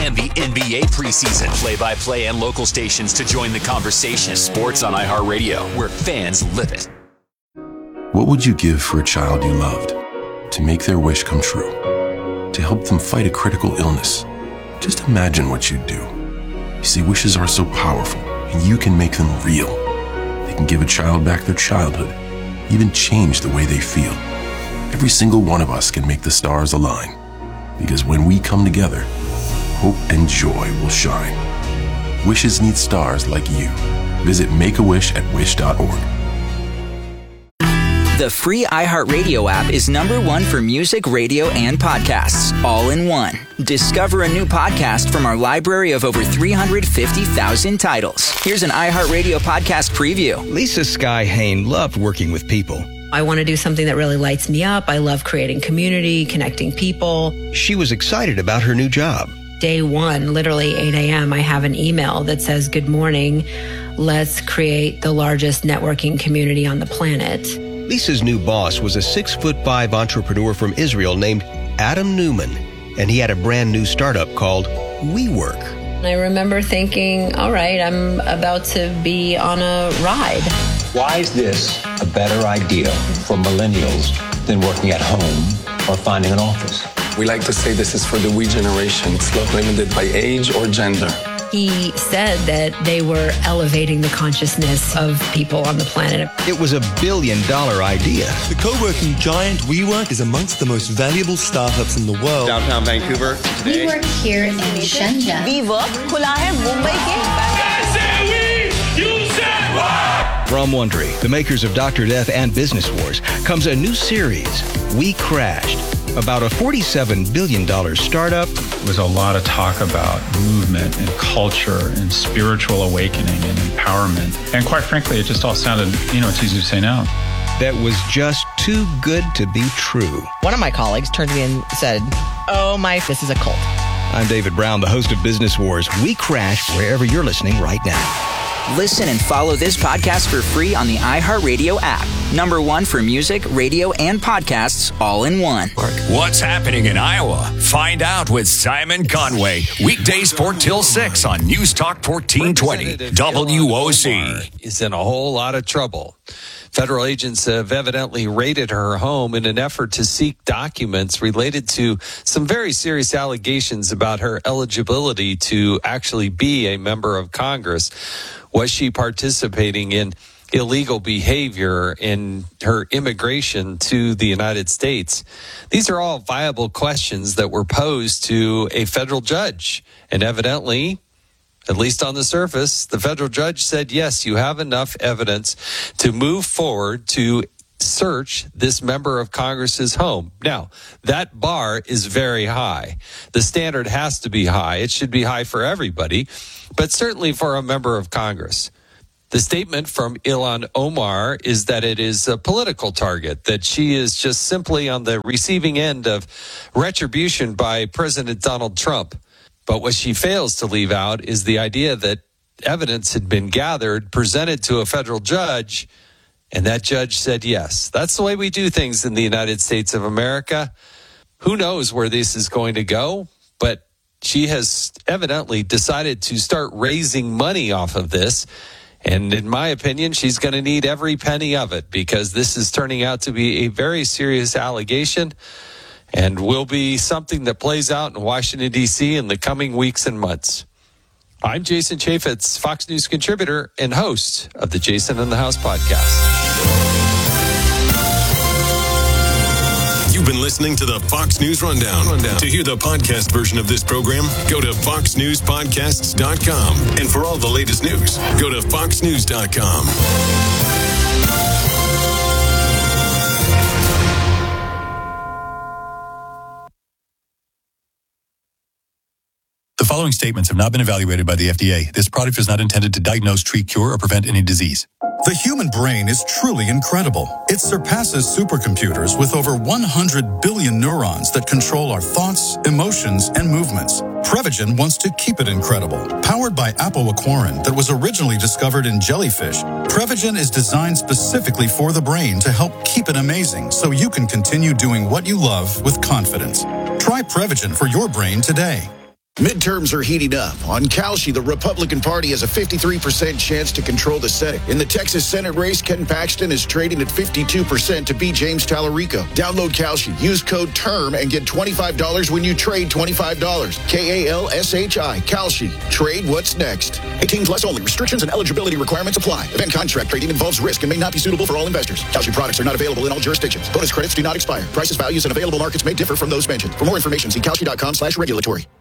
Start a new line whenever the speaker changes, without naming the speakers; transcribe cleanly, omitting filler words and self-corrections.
And the NBA preseason. Play-by-play and local stations to join the conversation. Sports on iHeartRadio, where fans live it.
What would you give for a child you loved? To make their wish come true? To help them fight a critical illness? Just imagine what you'd do. You see, wishes are so powerful, and you can make them real. They can give a child back their childhood, even change the way they feel. Every single one of us can make the stars align. Because when we come together, hope and joy will shine. Wishes need stars like you. Visit Make-A-Wish at wish.org.
The free iHeartRadio app is #1 for music, radio, and podcasts, all in one. Discover a new podcast from our library of over 350,000 titles. Here's an iHeartRadio podcast preview.
Lisa Sky Hain loved working with people.
I want to do something that really lights me up. I love creating community, connecting people.
She was excited about her new job.
Day one, literally 8 a.m., I have an email that says, "Good morning. Let's create the largest networking community on the planet."
Lisa's new boss was a 6'5" entrepreneur from Israel named Adam Newman, and he had a brand new startup called WeWork.
I remember thinking, all right, I'm about to be on a ride.
Why is this a better idea for millennials than working at home or finding an office?
We like to say this is for the we generation. It's not limited by age or gender.
He said that they were elevating the consciousness of people on the planet.
It was $1 billion idea.
The co-working giant WeWork is amongst the most valuable startups in the world.
Downtown Vancouver.
We work here in Shenzhen.
WeWork खुला है मुंबई के।
From Wondery, the makers of Dr. Death and Business Wars, comes a new series, We Crashed, about a $47 billion startup.
There was a lot of talk about movement and culture and spiritual awakening and empowerment. And quite frankly, it just all sounded, it's easy to say now.
That was just too good to be true.
One of my colleagues turned to me and said, this is a cult.
I'm David Brown, the host of Business Wars. We Crashed wherever you're listening right now.
Listen and follow this podcast for free on the iHeartRadio app. #1 for music, radio, and podcasts, all in one.
What's happening in Iowa? Find out with Simon Conway. Weekdays 4 till 6 on News Talk 1420 WOC.
Is in a whole lot of trouble. Federal agents have evidently raided her home in an effort to seek documents related to some very serious allegations about her eligibility to actually be a member of Congress. Was she participating in illegal behavior in her immigration to the United States? These are all viable questions that were posed to a federal judge. And evidently, at least on the surface, the federal judge said, yes, you have enough evidence to move forward to search this member of Congress's home. Now, that bar is very high. The standard has to be high. It should be high for everybody, but certainly for a member of Congress. The statement from Ilhan Omar is that it is a political target, that she is just simply on the receiving end of retribution by President Donald Trump. But what she fails to leave out is the idea that evidence had been gathered, presented to a federal judge, and that judge said yes. That's the way we do things in the United States of America. Who knows where this is going to go, but she has evidently decided to start raising money off of this. And in my opinion, she's going to need every penny of it, because this is turning out to be a very serious allegation and will be something that plays out in Washington, D.C. in the coming weeks and months. I'm Jason Chaffetz, Fox News contributor and host of the Jason in the House podcast.
You've been listening to the Fox News Rundown. To hear the podcast version of this program, go to foxnewspodcasts.com. And for all the latest news, go to foxnews.com.
The following statements have not been evaluated by the FDA. This product is not intended to diagnose, treat, cure, or prevent any disease.
The human brain is truly incredible. It surpasses supercomputers with over 100 billion neurons that control our thoughts, emotions, and movements. Prevagen wants to keep it incredible. Powered by apoaquarin that was originally discovered in jellyfish, Prevagen is designed specifically for the brain to help keep it amazing so you can continue doing what you love with confidence. Try Prevagen for your brain today.
Midterms are heating up. On Kalshi, the Republican Party has a 53% chance to control the Senate. In the Texas Senate race, Ken Paxton is trading at 52% to beat James Tallarico. Download Kalshi. Use code TERM and get $25 when you trade $25. Kalshi. Kalshi. Trade what's next. 18 plus only. Restrictions and eligibility requirements apply. Event contract trading involves risk and may not be suitable for all investors. Kalshi products are not available in all jurisdictions. Bonus credits do not expire. Prices, values, and available markets may differ from those mentioned. For more information, see kalshi.com/regulatory.